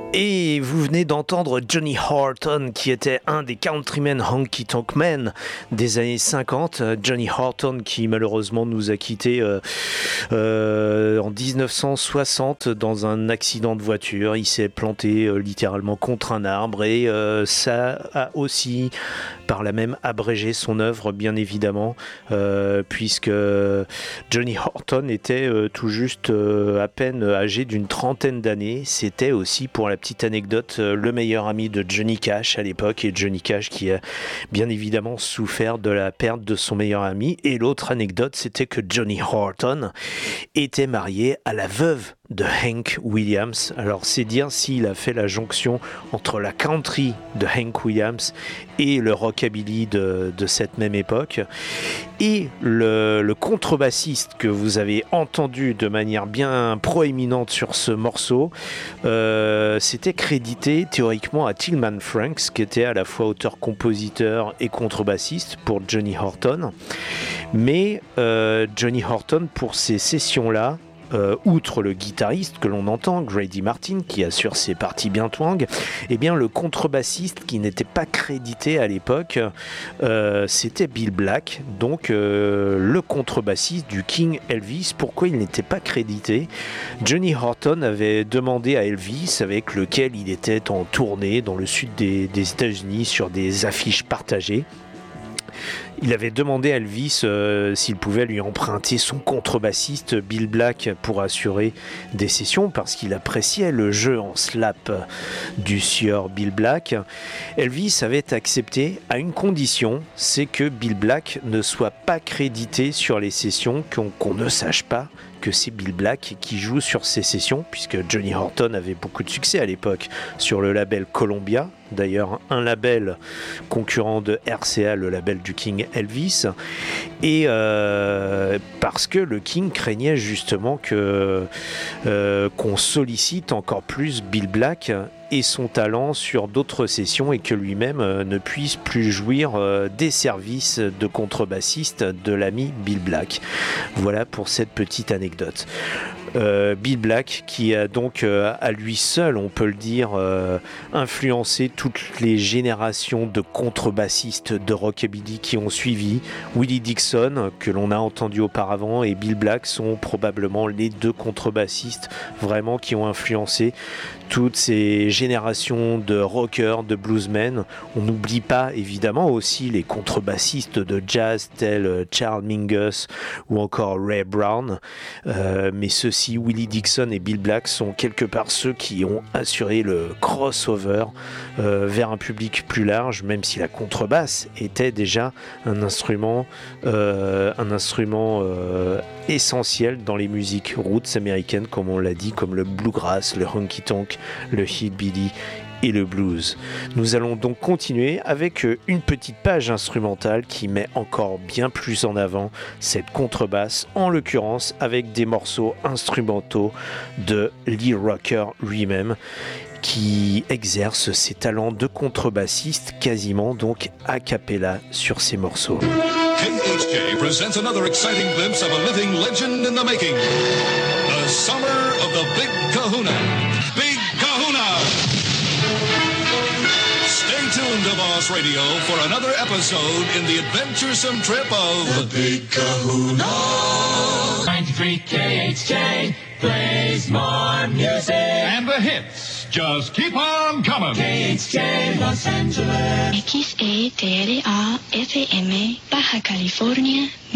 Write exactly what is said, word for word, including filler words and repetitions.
Et vous venez d'entendre Johnny Horton, qui était un des countrymen honky tonk men des années cinquante. Johnny Horton qui malheureusement nous a quittés euh, euh, en dix-neuf cent soixante dans un accident de voiture. Il s'est planté euh, littéralement contre un arbre et euh, ça a aussi par là même abrégé son œuvre, bien évidemment, euh, puisque Johnny Horton était euh, tout juste euh, à peine âgé d'une trentaine d'années. C'était aussi, pour la petite anecdote, euh, le meilleur ami de Johnny Cash à l'époque, et Johnny Cash qui a bien évidemment souffert de la perte de son meilleur ami. Et l'autre anecdote, c'était que Johnny Horton était marié à la veuve de Hank Williams. Alors c'est dire s'il a fait la jonction entre la country de Hank Williams et le rockabilly de, de cette même époque. Et le, le contrebassiste que vous avez entendu de manière bien proéminente sur ce morceau, euh, c'était crédité théoriquement à Tillman Franks, qui était à la fois auteur-compositeur et contrebassiste pour Johnny Horton. Mais euh, Johnny Horton, pour ces sessions-là, Euh, outre le guitariste que l'on entend, Grady Martin, qui assure ses parties bien twang, eh bien le contrebassiste qui n'était pas crédité à l'époque, euh, c'était Bill Black, donc euh, le contrebassiste du King Elvis. Pourquoi il n'était pas crédité ? Johnny Horton avait demandé à Elvis, avec lequel il était en tournée dans le sud des, des États-Unis sur des affiches partagées, il avait demandé à Elvis euh, s'il pouvait lui emprunter son contrebassiste Bill Black pour assurer des sessions, parce qu'il appréciait le jeu en slap du sieur Bill Black. Elvis avait accepté à une condition, c'est que Bill Black ne soit pas crédité sur les sessions, qu'on, qu'on ne sache pas que c'est Bill Black qui joue sur ces sessions, puisque Johnny Horton avait beaucoup de succès à l'époque sur le label Columbia, d'ailleurs un label concurrent de R C A, le label du King Elvis, et euh, parce que le King craignait justement que euh, qu'on sollicite encore plus Bill Black et son talent sur d'autres sessions, et que lui-même euh, ne puisse plus jouir euh, des services de contrebassiste de l'ami Bill Black. Voilà pour cette petite anecdote. Euh, Bill Black, qui a donc euh, à lui seul, on peut le dire, euh, influencé toutes les générations de contrebassistes de rockabilly qui ont suivi. Willie Dixon, que l'on a entendu auparavant, et Bill Black sont probablement les deux contrebassistes vraiment qui ont influencé toutes ces générations de rockers, de bluesmen. On n'oublie pas évidemment aussi les contrebassistes de jazz tels Charles Mingus ou encore Ray Brown, euh, mais ceux-ci, Willie Dixon et Bill Black, sont quelque part ceux qui ont assuré le crossover euh, vers un public plus large, même si la contrebasse était déjà un instrument, euh, un instrument euh, essentiel dans les musiques roots américaines, comme on l'a dit, comme le bluegrass, le honky tonk, le hillbilly et le blues. Nous allons donc continuer avec une petite page instrumentale qui met encore bien plus en avant cette contrebasse, en l'occurrence avec des morceaux instrumentaux de Lee Rocker lui-même, qui exerce ses talents de contrebassiste quasiment donc a cappella sur ces morceaux. K H J presents another exciting glimpse of a living legend in the making. The summer of the Big Kahuna. Big Kahuna! Stay tuned to Boss Radio for another episode in the adventuresome trip of the Big Kahuna. ninety-three K H J plays more music. And the hits just keep on coming. K H J Los Angeles. X E T L A F M, Baja California,